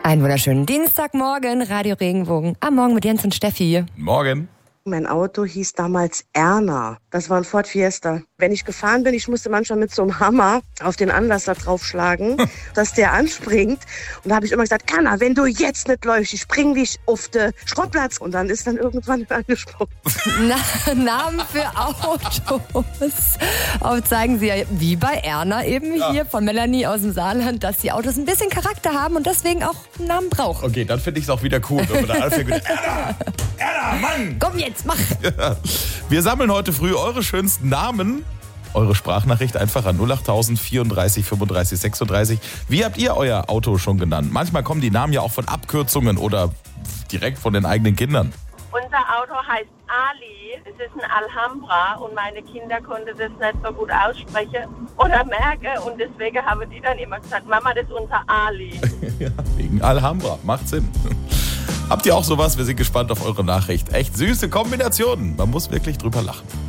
Einen wunderschönen Dienstagmorgen, Radio Regenbogen. Am Morgen mit Jens und Steffi. Morgen. Mein Auto hieß damals Erna. Das war ein Ford Fiesta. Wenn ich gefahren bin, ich musste manchmal mit so einem Hammer auf den Anlasser draufschlagen, dass der anspringt. Und da habe ich immer gesagt, Erna, wenn du jetzt nicht läufst, ich spring dich auf den Schrottplatz. Und dann ist dann irgendwann angesprungen. Namen für Autos. Auch zeigen sie ja, wie bei Erna eben hier von Melanie aus dem Saarland, dass die Autos ein bisschen Charakter haben und deswegen auch einen Namen brauchen. Okay, dann finde ich es auch wieder cool, wenn man da anfängt mit Erna, Mann! Komm jetzt, mach! Ja. Wir sammeln heute früh eure schönsten Namen. Eure Sprachnachricht einfach an 08000 34 35 36. Wie habt ihr euer Auto schon genannt? Manchmal kommen die Namen ja auch von Abkürzungen oder direkt von den eigenen Kindern. Unser Auto heißt Ali, es ist ein Alhambra und meine Kinder konnten das nicht so gut aussprechen oder merken und deswegen haben die dann immer gesagt, Mama, das ist unser Ali. Ja, wegen Alhambra, macht Sinn. Habt ihr auch sowas? Wir sind gespannt auf eure Nachricht. Echt süße Kombinationen, man muss wirklich drüber lachen.